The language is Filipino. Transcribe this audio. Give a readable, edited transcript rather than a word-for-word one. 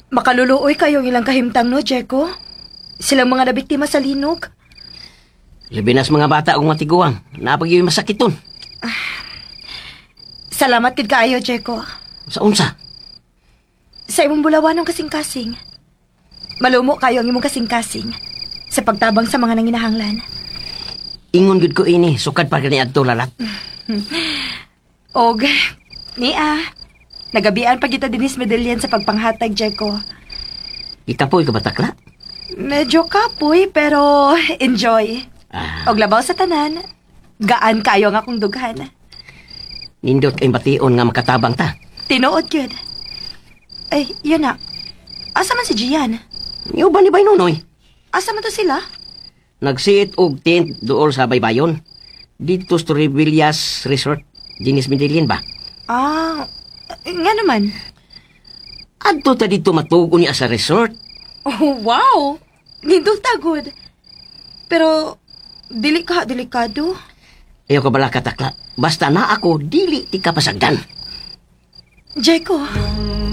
Makaluluoy kayong ilang kahimtang, no, Jeko? Silang mga nabiktima sa linog. Labi na sa mga bata kung matiguang. Napag yung masakiton. Salamat kid kaayo, Jeko. Sa unsa? Sa imong bulawan ng kasing-kasing. Malumo kayo ang imong kasing-kasing sa pagtabang sa mga nanginahanglan. Ingon gud ko ini, sukad pa gani adto lalat. Og, nagabian pa kita dinis medalyan sa pagpanghatag, Jeko. Ikapoy ka batakla? Medyo kapoy, pero enjoy. Og labaw sa tanan, gaan kayo nga akong dughan. Nindot kay bation nga makatabang ta. Tinuod yun. Ay, yun na. Asa man si Gian? Iyo ba ni Baynonoy? Asa man to sila? Nagsiit og tent dool sa Baybayon. Dito sa Torrevillas Resort. Dinis Medellin ba? Nga naman. Adto ta dito matugo niya sa resort. Oh, wow! Nindot tagod. Pero, delikado. Ayaw ka bala katakla. Basta na ako, dili ti kapasagdan. Jeko,